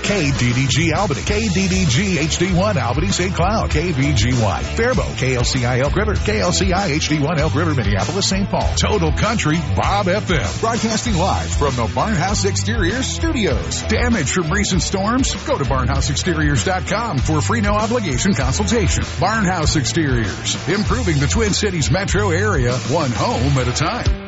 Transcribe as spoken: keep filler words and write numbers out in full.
K D D G Albany, K D D G H D one Albany Saint Cloud, K V G Y Faribault, K L C I Elk River, K L C I H D one Elk River, Minneapolis, Saint Paul. Total Country Bob F M. Broadcasting live from the Barnhouse Exteriors studios. Damage from recent storms? Go to barnhouse exteriors dot com for free no obligation consultation. Barnhouse Exteriors, improving the Twin Cities metro area one home at a time.